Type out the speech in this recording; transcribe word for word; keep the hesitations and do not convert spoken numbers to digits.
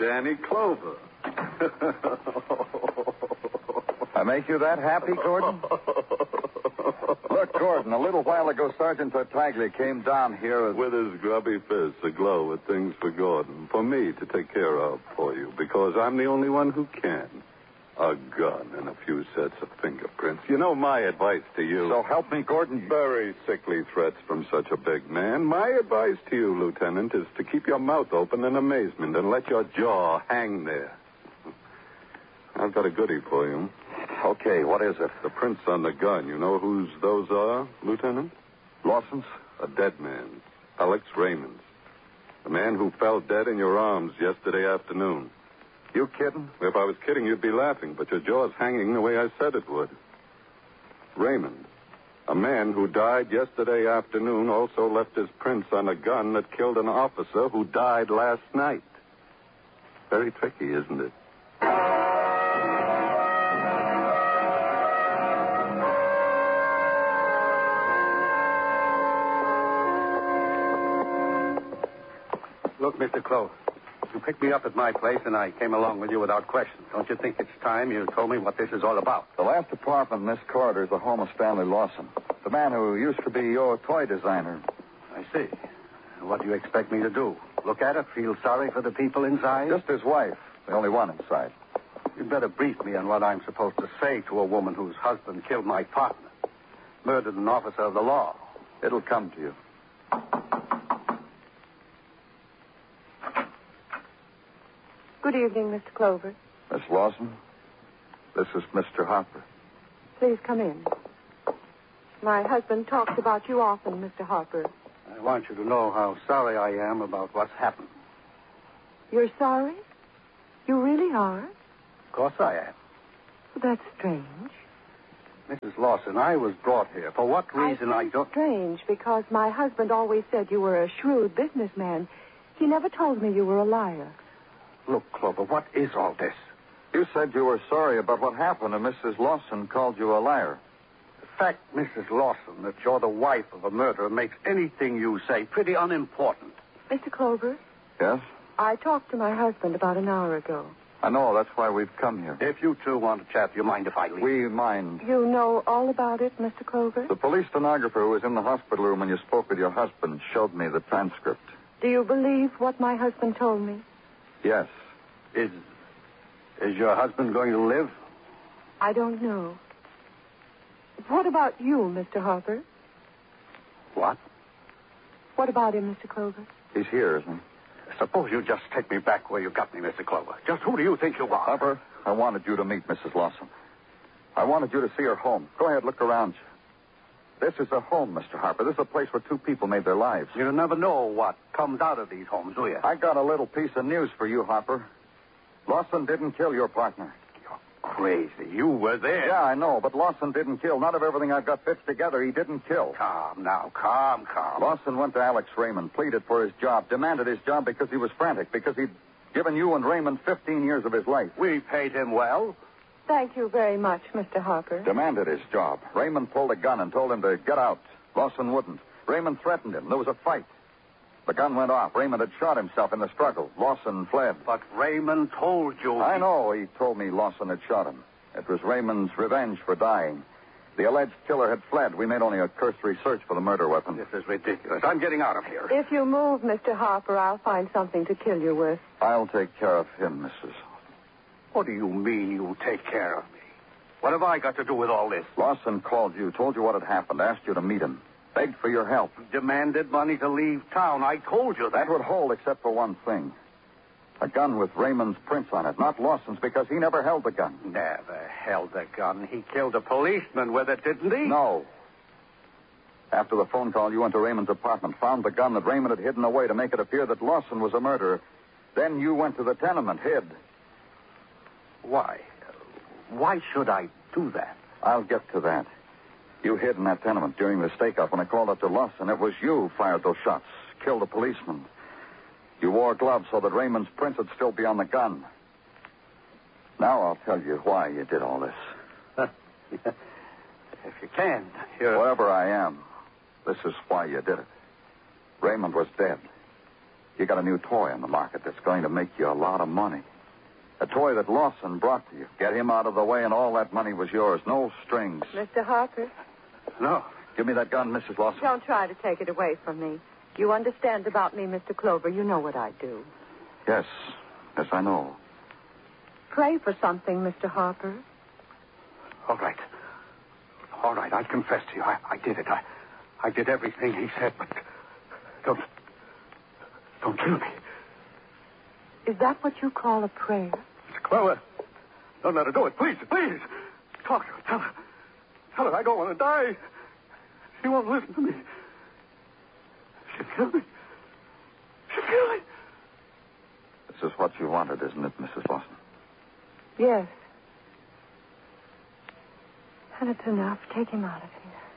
Danny Clover. I make you that happy, Gordon? Look, Gordon, a little while ago, Sergeant Tartaglia came down here with his grubby fists aglow with things for Gordon, for me to take care of for you, because I'm the only one who can. A gun and a few sets of fingerprints. You know my advice to you. So help me, Gordon. Very sickly threats from such a big man. My advice to you, Lieutenant, is to keep your mouth open in amazement and let your jaw hang there. I've got a goodie for you. Okay, what is it? The prints on the gun. You know whose those are, Lieutenant? Lawson's? A dead man. Alex Raymond's. The man who fell dead in your arms yesterday afternoon. You kidding? If I was kidding, you'd be laughing, but your jaw's hanging the way I said it would. Raymond, a man who died yesterday afternoon, also left his prints on a gun that killed an officer who died last night. Very tricky, isn't it? Look, Mister Clover, you picked me up at my place, and I came along with you without question. Don't you think it's time you told me what this is all about? The last apartment in this corridor is the home of Stanley Lawson, the man who used to be your toy designer. I see. What do you expect me to do? Look at it, feel sorry for the people inside? Just his wife, the only one inside. You'd better brief me on what I'm supposed to say to a woman whose husband killed my partner, murdered an officer of the law. It'll come to you. Good evening, Mister Clover. Miss Lawson, this is Mister Harper. Please come in. My husband talks about you often, Mister Harper. I want you to know how sorry I am about what's happened. You're sorry? You really are? Of course I am. Well, that's strange. Missus Lawson, I was brought here. For what reason I, I don't... strange, because my husband always said you were a shrewd businessman. He never told me you were a liar. Look, Clover, what is all this? You said you were sorry about what happened, and Missus Lawson called you a liar. The fact, Missus Lawson, that you're the wife of a murderer makes anything you say pretty unimportant. Mister Clover? Yes? I talked to my husband about an hour ago. I know. That's why we've come here. If you two want to chat, do you mind if I leave? We mind. You know all about it, Mister Clover? The police stenographer who was in the hospital room when you spoke with your husband showed me the transcript. Do you believe what my husband told me? Yes. Is... is your husband going to live? I don't know. What about you, Mister Harper? What? What about him, Mister Clover? He's here, isn't he? Suppose you just take me back where you got me, Mister Clover. Just who do you think you are? Harper, I wanted you to meet Missus Lawson. I wanted you to see her home. Go ahead, look around you. This is a home, Mister Harper. This is a place where two people made their lives. You never know what comes out of these homes, do you? I got a little piece of news for you, Harper. Lawson didn't kill your partner. You're crazy. You were there. Yeah, I know, but Lawson didn't kill. Not if everything I've got fits together, he didn't kill. Calm now, calm, calm. Lawson went to Alex Raymond, pleaded for his job, demanded his job because he was frantic, because he'd given you and Raymond fifteen years of his life. We paid him well. Thank you very much, Mister Harper. Demanded his job. Raymond pulled a gun and told him to get out. Lawson wouldn't. Raymond threatened him. There was a fight. The gun went off. Raymond had shot himself in the struggle. Lawson fled. But Raymond told you... I know. He told me Lawson had shot him. It was Raymond's revenge for dying. The alleged killer had fled. We made only a cursory search for the murder weapon. This is ridiculous. I'm getting out of here. If you move, Mister Harper, I'll find something to kill you with. I'll take care of him, Missus What do you mean you take care of me? What have I got to do with all this? Lawson called you, told you what had happened, asked you to meet him, begged for your help. Demanded money to leave town. I told you that. That would hold except for one thing. A gun with Raymond's prints on it, not Lawson's, because he never held the gun. Never held the gun. He killed a policeman with it, didn't he? No. After the phone call, you went to Raymond's apartment, found the gun that Raymond had hidden away to make it appear that Lawson was a murderer. Then you went to the tenement, hid. Why? Why should I do that? I'll get to that. You hid in that tenement during the stakeout. When I called up to Lawson, it was you who fired those shots, killed a policeman. You wore gloves so that Raymond's prints would still be on the gun. Now I'll tell you why you did all this. If you can, you're... Whatever I am, this is why you did it. Raymond was dead. You got a new toy on the market that's going to make you a lot of money. A toy that Lawson brought to you. Get him out of the way, and all that money was yours. No strings. Mister Harper, No. Give me that gun, Missus Lawson. don't try to take it away from me. You understand about me, Mister Clover. You know what I do. Yes. Yes, I know. Pray for something, Mister Harper. All right. All right, I confess to you. I, I did it. I, I did everything he said, but don't... Don't kill me. Is that what you call a prayer? Mister Clover, don't let her do it. Please, please. Talk to her. Tell her. Tell her I don't want to die. She won't listen to me. She'll kill me. She'll kill me. This is what you wanted, isn't it, Missus Lawson? Yes. And it's enough. Take him out of here.